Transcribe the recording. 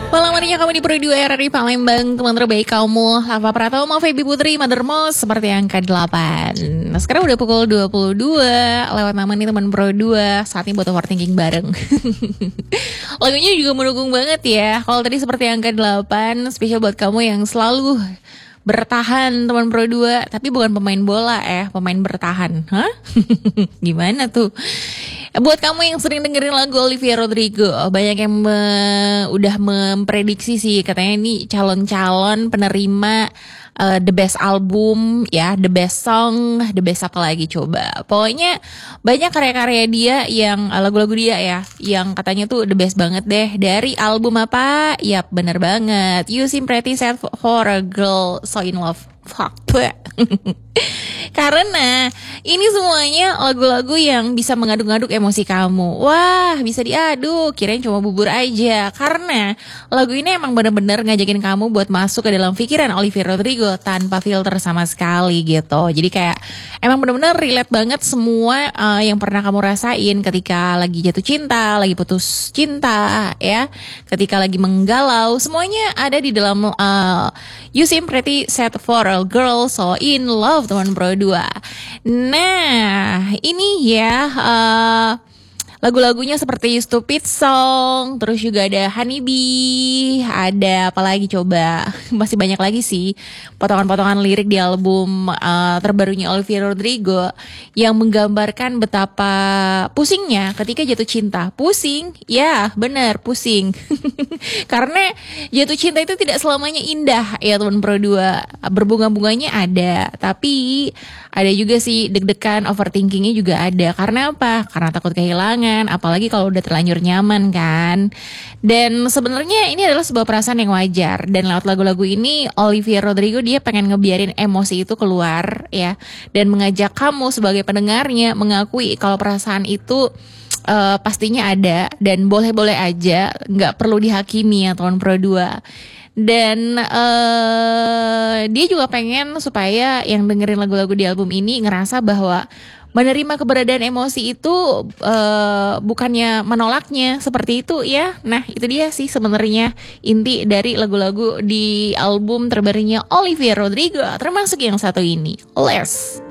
Malam harinya kamu di Pro 2 RRI Palembang. Teman terbaik kamu Lava Pratama, Feby Putri, Mother Mouse seperti yang ke-8. Nah sekarang udah pukul 22. Lewat nama nih teman Pro 2. Saatnya buat overthinking bareng. Lagunya juga mendukung banget ya. Kalau tadi seperti yang ke-8, spesial buat kamu yang selalu bertahan teman Pro 2. Tapi bukan pemain bola pemain bertahan. Hah? Gimana tuh? Buat kamu yang sering dengerin lagu Olivia Rodrigo, banyak yang udah memprediksi sih, katanya ini calon-calon penerima the best album, ya, the best song, the best apa lagi coba. Pokoknya banyak karya-karya dia yang lagu-lagu dia ya, yang katanya tuh the best banget deh. Dari album apa? Yap, bener banget. You Seem Pretty Sad for a Girl So In Love. Fuck. Karena ini semuanya lagu-lagu yang bisa mengaduk-aduk emosi kamu. Wah, bisa diaduk, kirain cuma bubur aja. Karena lagu ini emang bener-bener ngajakin kamu buat masuk ke dalam pikiran Olivia Rodrigo tanpa filter sama sekali gitu. Jadi kayak emang bener-bener relate banget semua yang pernah kamu rasain ketika lagi jatuh cinta, lagi putus cinta, ya, ketika lagi menggalau. Semuanya ada di dalam You Seem Pretty Sad for a Girl So In Love, teman Pro 2. Nah, ini ya lagu-lagunya seperti Stupid Song, terus juga ada Honeybee, ada apa lagi coba? Masih banyak lagi sih potongan-potongan lirik di album terbarunya Olivia Rodrigo yang menggambarkan betapa pusingnya ketika jatuh cinta. Pusing, ya benar pusing. Karena jatuh cinta itu tidak selamanya indah ya teman Pro 2. Berbunga-bunganya ada, tapi ada juga sih deg-degan, overthinkingnya juga ada. Karena apa? Karena takut kehilangan, apalagi kalau udah terlanjur nyaman kan. Dan sebenarnya ini adalah sebuah perasaan yang wajar. Dan lewat lagu-lagu ini Olivia Rodrigo dia pengen ngebiarin emosi itu keluar ya, dan mengajak kamu sebagai pendengarnya mengakui kalau perasaan itu pastinya ada dan boleh-boleh aja, nggak perlu dihakimi ya teman Pro 2. Dan dia juga pengen supaya yang dengerin lagu-lagu di album ini ngerasa bahwa menerima keberadaan emosi itu bukannya menolaknya, seperti itu ya. Nah itu dia sih sebenarnya inti dari lagu-lagu di album terbarunya Olivia Rodrigo, termasuk yang satu ini, Less.